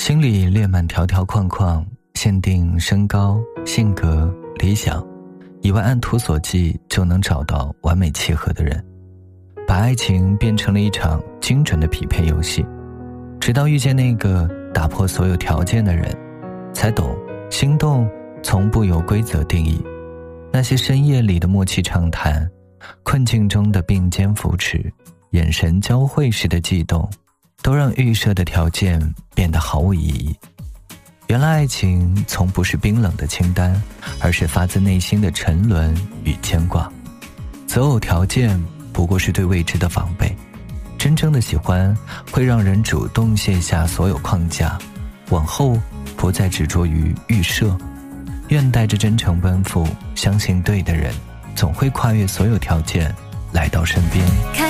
心里列满条条框框，限定身高、性格、理想，以为按图索骥就能找到完美契合的人，把爱情变成了一场精准的匹配游戏。直到遇见那个打破所有条件的人，才懂心动从不由规则定义。那些深夜里的默契畅谈，困境中的并肩扶持，眼神交汇时的悸动，都让预设的条件变得毫无意义。原来爱情从不是冰冷的清单，而是发自内心的沉沦与牵挂。择偶条件不过是对未知的防备，真正的喜欢会让人主动卸下所有框架，往后不再执着于预设。愿带着真诚奔赴，相信对的人总会跨越所有条件来到身边。